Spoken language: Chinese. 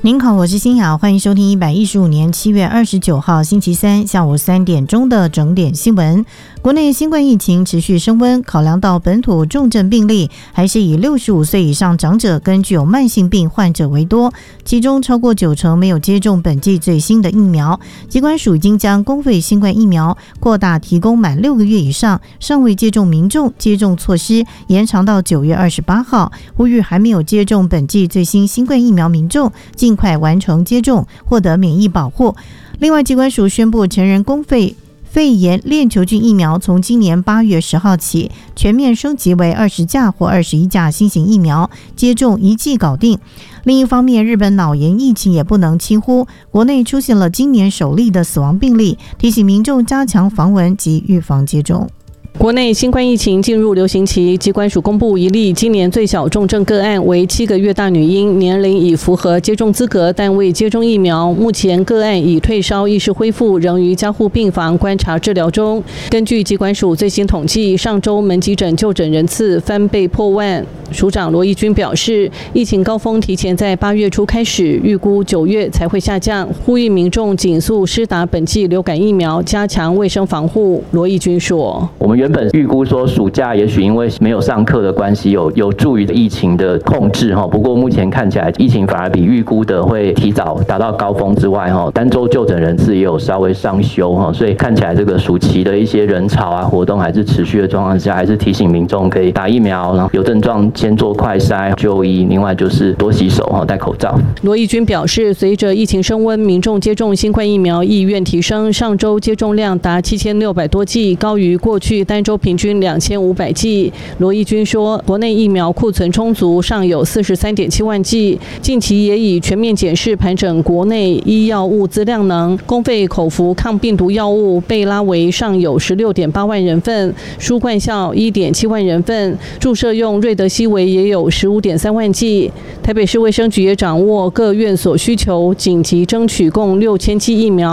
您好，我是欣雅，欢迎收听115年7月29号星期三下午3点钟的整点新闻。国内新冠疫情持续升温，考量到本土重症病例还是以65岁以上长者跟具有慢性病患者为多，其中超过90%没有接种本季最新的疫苗。疾管署已经将公费新冠疫苗扩大提供满6个月以上尚未接种民众接种措施延长到9月28号，呼吁还没有接种本季最新新冠疫苗民众尽快完成接种，获得免疫保护。另外，疾管署宣布，成人公费肺炎链球菌疫苗从今年8月10号起全面升级为20价或21价新型疫苗，接种一剂搞定。另一方面，日本脑炎疫情也不能轻忽，国内出现了今年首例的死亡病例，提醒民众加强防蚊及预防接种。 国内新冠疫情进入流行期，疾管署公布一例今年最小重症个案为7个月大女婴，年龄已符合接种资格，但未接种疫苗。目前个案已退烧，意识恢复，仍于加护病房观察治疗中。根据疾管署最新统计，上周门急诊就诊人次翻倍破万。署长罗义军表示，疫情高峰提前在8月初开始，预估9月才会下降，呼吁民众尽速施打本剂流感疫苗，加强卫生防护。罗义军说， 我们原本预估说暑假也许因为没有上课的关系有助于疫情的控制，不过目前看起来疫情反而比预估的会提早达到高峰之外，单周就诊人次也有稍微上修，所以看起来这个暑期的一些人潮啊活动还是持续的状况下，还是提醒民众可以打疫苗，然后有症状先做快筛就医，另外就是多洗手，戴口罩。 罗义军表示，随着疫情升温，民众接种新冠疫苗意愿提升，上周接种量达7600多剂，高于过去单周平均2500剂。罗义军说，国内疫苗库存充足，尚有43.7万剂。近期也已全面检视盘整国内医药物资量能，公费口服抗病毒药物贝拉维尚有16.8万人份，舒冠效1.7万人份，注射用瑞德西韦也有15.3万剂。台北市卫生局也掌握各院所需求，紧急争取共6000剂疫苗。